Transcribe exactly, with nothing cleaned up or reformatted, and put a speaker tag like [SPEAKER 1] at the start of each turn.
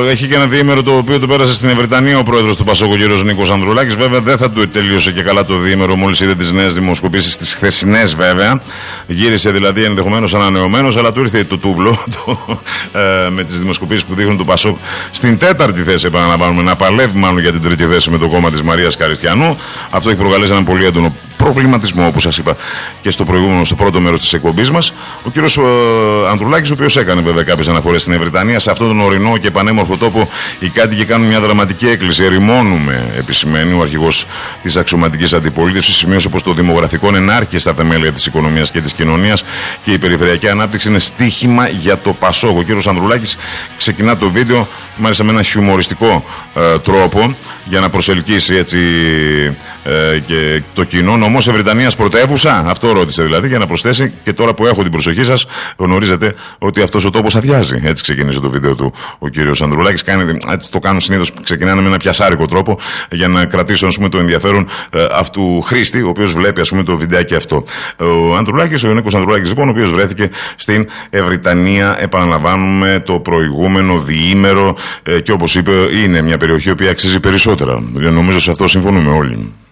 [SPEAKER 1] έχει και ένα διήμερο το οποίο το πέρασε στην Βρετανία ο πρόεδρος του Πασόκ, ο κ. Νίκος Ανδρουλάκης. Βέβαια δεν θα του τελείωσε και καλά το διήμερο μόλις είδε τις νέες δημοσκοπήσεις, τις χθεσινές βέβαια. Γύρισε δηλαδή ενδεχομένως ανανεωμένος, αλλά του ήρθε το τούβλο το, ε, με τις δημοσκοπήσεις που δείχνουν το Πασόκ στην τέταρτη θέση. Επαναλαμβάνουμε, να παλεύει μάλλον για την τρίτη θέση με το κόμμα της Μαρίας Καριστιανού. Αυτό έχει προκαλέσει έναν πολύ έντονο προβληματισμό, όπως σας είπα και στο προηγούμενο, στο πρώτο μέρος της εκπομπής μας. Ο κύριος ε, Ανδρουλάκης, ο οποίος έκανε βέβαια κάποιες αναφορές στην Βρετανία, σε αυτόν τον ορεινό και πανέμορφο τόπο, οι κάτοικοι κάνουν μια δραματική έκκληση. Ερημώνουμε, επισημαίνει ο αρχηγός της αξιωματικής αντιπολίτευσης, σημείωσε πως το δημογραφικό είναι ενάρκεια στα θεμέλια της οικονομίας και της κοινωνίας και η περιφερειακή ανάπτυξη είναι στίχημα για το Πασόκ. Ο κύριος Ανδρουλάκης ξεκινά το βίντεο μάλιστα με ένα χιουμοριστικό ε, τρόπο για να προσελκύσει έτσι ε, και το κοινό. Νομός Ευρυτανίας πρωτεύουσα, αυτό ρώτησε δηλαδή, για να προσθέσει, και τώρα που έχω την προσοχή σας, γνωρίζετε ότι αυτός ο τόπος αδειάζει. Έτσι ξεκίνησε το βίντεο του ο κύριος Ανδρουλάκης. Κάνει, έτσι το κάνουν συνήθως, ξεκινάνε με ένα πιασάρικο τρόπο για να κρατήσουν, ας πούμε, το ενδιαφέρον ε, αυτού χρήστη, ο οποίος βλέπει, ας πούμε, το βιντεάκι αυτό. Ο Ανδρουλάκης, ο Νίκος Ανδρουλάκης, λοιπόν, ο οποίος βρέθηκε στην Ευρυτανία, επαναλαμβάνουμε, το προηγούμενο διήμερο ε, και όπως είπε, είναι μια περιοχή η οποία αξίζει περισσότερα. Νομίζω σε αυτό συμφωνούμε όλοι.